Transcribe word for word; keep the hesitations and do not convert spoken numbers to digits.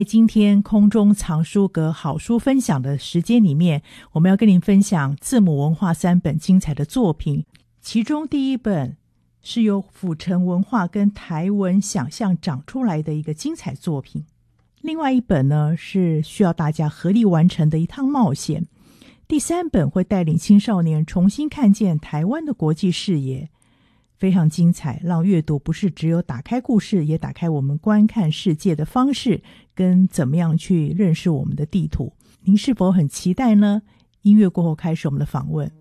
今天空中藏书阁好书分享的时间里面，我们要跟您分享字母文化三本精彩的作品，其中第一本是由府城文化跟台文想象长出来的一个精彩作品，另外一本呢是需要大家合力完成的一趟冒险，第三本会带领青少年重新看见台湾的国际视野，非常精彩，让阅读不是只有打开故事，也打开我们观看世界的方式跟怎么样去认识我们的地图。您是否很期待呢？音乐过后开始我们的访问。